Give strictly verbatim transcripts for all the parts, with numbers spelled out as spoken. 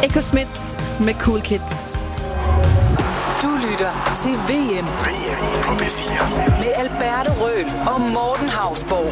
Echo Smith med Cool Kids. Du lytter til V M. V M på P fire. Med Alberte Røhl og Morten Hausborg.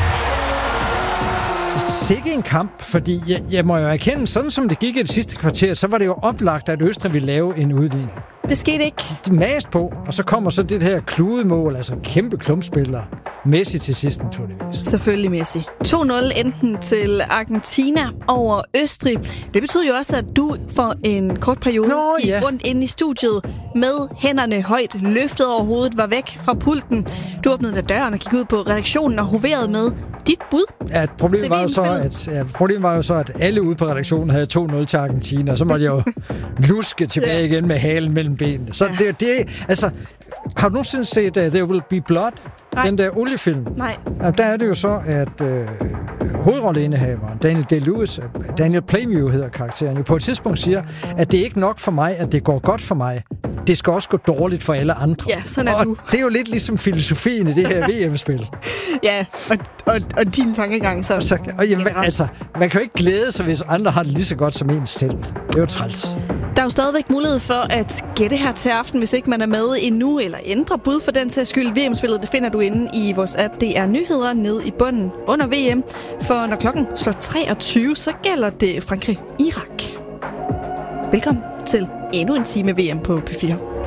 Sikke en kamp, fordi jeg, jeg må jo erkende, sådan som det gik i det sidste kvarter, så var det jo oplagt, at Østrig ville lave en udligning. Det skete ikke. De mast på, og så kommer så det her kludemål, altså kæmpe klumpspillere. Messi til sidst, naturligvis. Selvfølgelig Messi. to nul enten til Argentina over Østrig. Det betyder jo også, at du for en kort periode Nå, gik ja. rundt inde i studiet med hænderne højt løftet over hovedet, var væk fra pulten. Du åbnede da døren og gik ud på redaktionen og hoverede med dit bud. Ja, problemet, var jo så, at, ja, problemet var jo så, at alle ude på redaktionen havde to nul til Argentina, og så måtte jeg jo luske tilbage yeah. igen med halen mellem benene. Så ja. det, det, altså, har du nogensinde set uh, There Will Be Blood? Nej. Den der oliefilm? Nej. Ja, der er det jo så, at øh, hovedrolleindehaveren, Daniel Day-Lewis, Daniel Plainview hedder karakteren, jo på et tidspunkt siger, at det er ikke nok for mig, at det går godt for mig. Det skal også gå dårligt for alle andre. Ja, sådan er og du. det er jo lidt ligesom filosofien i det her V M-spil. Ja, og, og, og din tankegang så. Og så og jamen, altså, man kan jo ikke glæde sig, hvis andre har det lige så godt som en selv. Det er jo træls. Der er jo stadigvæk mulighed for at gætte her til aften, hvis ikke man er med endnu, eller ændre bud for den sags skyld. V M-spillet, det finder du inde i vores app. Det er nyheder nede i bunden under V M. For når klokken slår treogtyve, så gælder det Frankrig-Irak. Velkommen til endnu en time V M på P fire.